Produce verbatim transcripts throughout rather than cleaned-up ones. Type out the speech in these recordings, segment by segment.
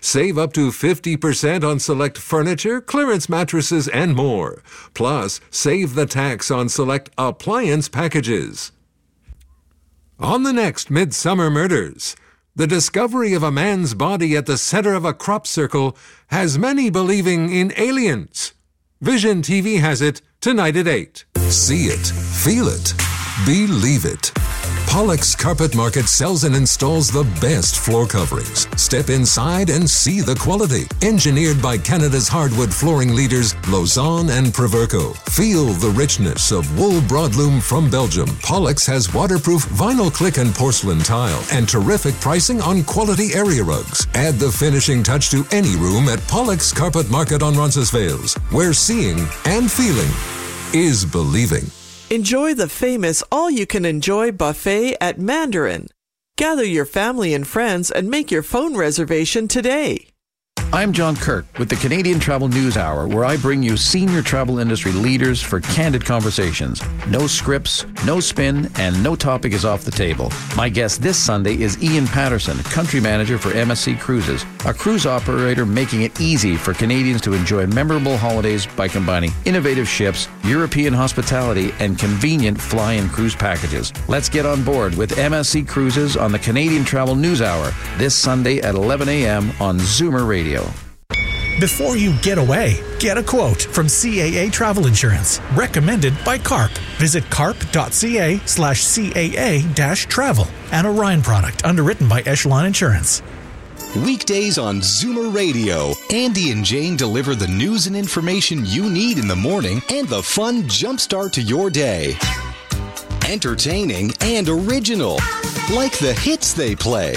Save up to fifty percent on select furniture, clearance mattresses, and more. Plus, save the tax on select appliance packages. On the next Midsummer Murders, the discovery of a man's body at the center of a crop circle has many believing in aliens. Vision T V has it tonight at eight. See it, feel it, believe it. Pollock's Carpet Market sells and installs the best floor coverings. Step inside and see the quality. Engineered by Canada's hardwood flooring leaders, Lausanne and Proverco. Feel the richness of wool broadloom from Belgium. Pollock's has waterproof vinyl click and porcelain tile and terrific pricing on quality area rugs. Add the finishing touch to any room at Pollock's Carpet Market on Roncesvalles, where seeing and feeling is believing. Enjoy the famous all-you-can-enjoy buffet at Mandarin. Gather your family and friends and make your phone reservation today. I'm John Kirk with the Canadian Travel News Hour, where I bring you senior travel industry leaders for candid conversations. No scripts, no spin, and no topic is off the table. My guest this Sunday is Ian Patterson, country manager for M S C Cruises, a cruise operator making it easy for Canadians to enjoy memorable holidays by combining innovative ships, European hospitality, and convenient fly-in cruise packages. Let's get on board with M S C Cruises on the Canadian Travel News Hour this Sunday at eleven a.m. on Zoomer Radio. Before you get away, get a quote from C A A Travel Insurance, recommended by CARP. Visit carp.ca slash CAA dash travel. An Orion product underwritten by Echelon Insurance. Weekdays on Zoomer Radio, Andy and Jane deliver the news and information you need in the morning and the fun jumpstart to your day. Entertaining and original, like the hits they play.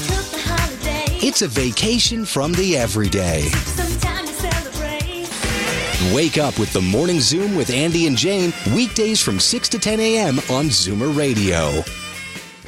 It's a vacation from the everyday. Wake up with the Morning Zoom with Andy and Jane, weekdays from six to ten a.m. on Zoomer Radio.